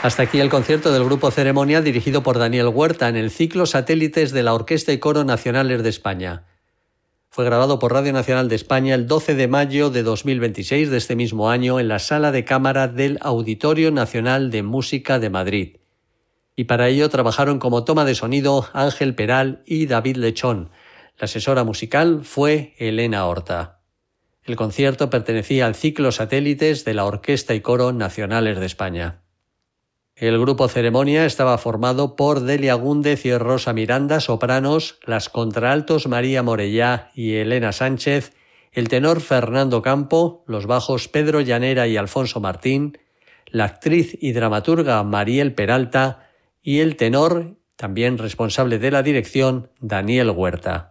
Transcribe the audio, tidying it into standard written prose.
Hasta aquí el concierto del Grupo Ceremonia dirigido por Daniel Huerta en el ciclo Satélites de la Orquesta y Coro Nacionales de España. Fue grabado por Radio Nacional de España el 12 de mayo de 2026 de este mismo año en la Sala de Cámara del Auditorio Nacional de Música de Madrid. Y para ello trabajaron como toma de sonido Ángel Peral y David Lechón. La asesora musical fue Elena Horta. El concierto pertenecía al ciclo Satélites de la Orquesta y Coro Nacionales de España. El Grupo Ceremonia estaba formado por Delia Gúndez y Rosa Miranda, sopranos, las contraltos María Morellá y Elena Sánchez, el tenor Fernando Campo, los bajos Pedro Llanera y Alfonso Martín, la actriz y dramaturga Mariel Peralta y el tenor, también responsable de la dirección, Daniel Huerta.